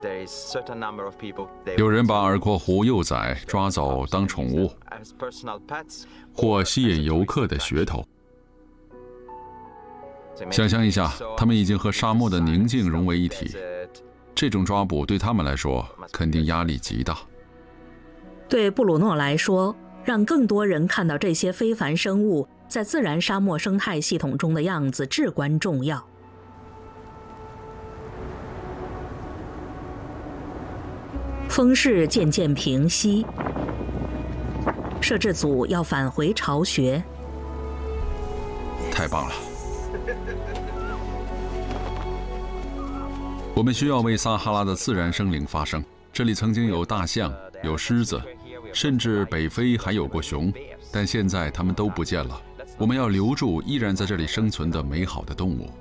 有人把耳廓狐幼崽抓走当宠物，或吸引游客的噱头。想象一下，他们已经和沙漠的宁静融为一体，这种抓捕对他们来说肯定压力极大。 对布鲁诺来说，让更多人看到这些非凡生物在自然沙漠生态系统中的样子至关重要。风势渐渐平息，摄制组要返回巢穴。 太棒了！我们需要为撒哈拉的自然生灵发声。这里曾经有大象，有狮子，甚至北非还有过熊，但现在它们都不见了。我们要留住依然在这里生存的美好的动物。